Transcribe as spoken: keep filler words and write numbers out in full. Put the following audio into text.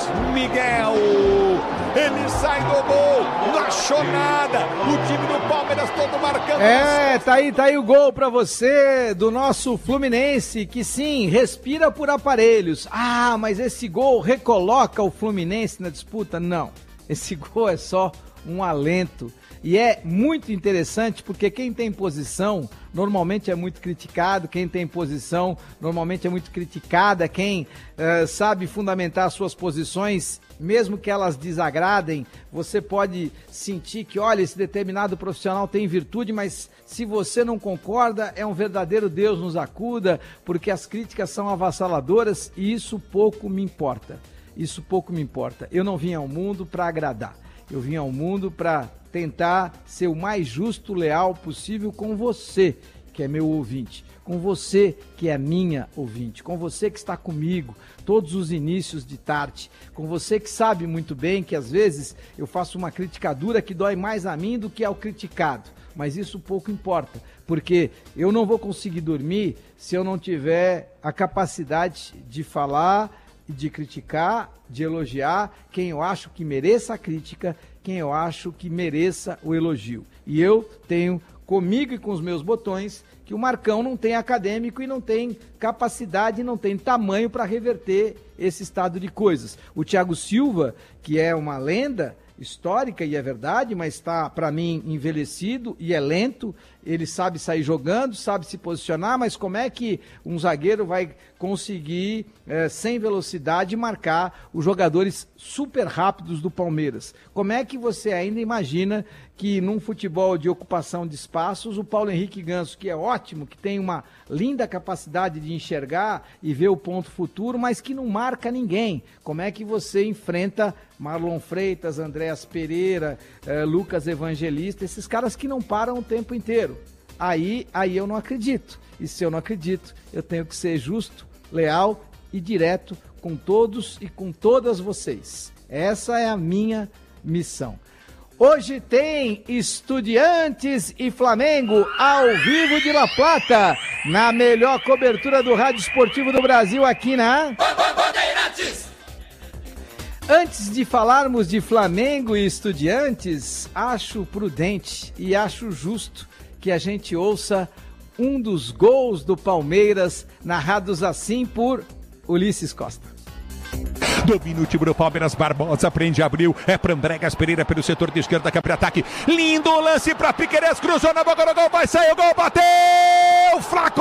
Miguel. Ele sai do gol, não achou nada. O time do Palmeiras todo marcando. É, tá aí, tá aí o gol pra você do nosso Fluminense, que sim, respira por aparelhos. Ah, mas esse gol recoloca o Fluminense na disputa? Não, esse gol é só um alento. E é muito interessante porque quem tem posição normalmente é muito criticado, quem tem posição normalmente é muito criticada, quem uh, sabe fundamentar suas posições, mesmo que elas desagradem, você pode sentir que, olha, esse determinado profissional tem virtude, mas se você não concorda, é um verdadeiro Deus nos acuda, porque as críticas são avassaladoras e isso pouco me importa. Isso pouco me importa. Eu não vim ao mundo para agradar, eu vim ao mundo para tentar ser o mais justo, leal possível com você, que é meu ouvinte, com você, que é minha ouvinte, com você que está comigo todos os inícios de tarde, com você que sabe muito bem que às vezes eu faço uma crítica dura que dói mais a mim do que ao criticado, mas isso pouco importa, porque eu não vou conseguir dormir se eu não tiver a capacidade de falar, de criticar, de elogiar quem eu acho que mereça a crítica, quem eu acho que mereça o elogio. E eu tenho comigo e com os meus botões que o Marcão não tem acadêmico e não tem capacidade, não tem tamanho para reverter esse estado de coisas. O Thiago Silva, que é uma lenda histórica e é verdade, mas está, para mim, envelhecido e é lento, ele sabe sair jogando, sabe se posicionar, mas como é que um zagueiro vai conseguir, é, sem velocidade, marcar os jogadores super rápidos do Palmeiras? Como é que você ainda imagina que num futebol de ocupação de espaços, o Paulo Henrique Ganso, que é ótimo, que tem uma linda capacidade de enxergar e ver o ponto futuro, mas que não marca ninguém? Como é que você enfrenta Marlon Freitas, Andréas Pereira, eh, Lucas Evangelista, esses caras que não param o tempo inteiro? Aí, aí eu não acredito. E se eu não acredito, eu tenho que ser justo, leal e direto com todos e com todas vocês. Essa é a minha missão. Hoje tem Estudiantes e Flamengo ao vivo de La Plata, na melhor cobertura do rádio esportivo do Brasil aqui na... Antes de falarmos de Flamengo e Estudiantes, acho prudente e acho justo que a gente ouça um dos gols do Palmeiras, narrados assim por Ulisses Costa. Domina o time do Palmeiras, Barbosa prende, abriu, é para Andréas Pereira pelo setor de esquerda, que é para ataque, lindo lance para Piquerez, cruzou na boca do gol, vai sair o gol, bateu, Fla